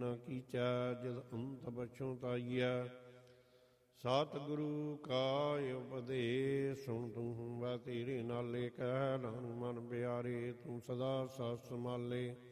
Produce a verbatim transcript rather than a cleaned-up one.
ਨਾ ਕੀਚੈ ਜਿਦ ਅੰਤ ਬਛੋਂ ਤਾਈਐ। ਸਤਿਗੁਰੂ ਕਾ ਉਪਦੇਸ਼ ਸੁਣ ਤੂੰ ਵੈ ਤੇਰੇ ਨਾਲੇ ਕਹਿ ਨਾਨਕ ਮਨ ਪਿਆਰੇ ਤੂੰ ਸਦਾ ਸਤ ਸੰਭਾਲੇ।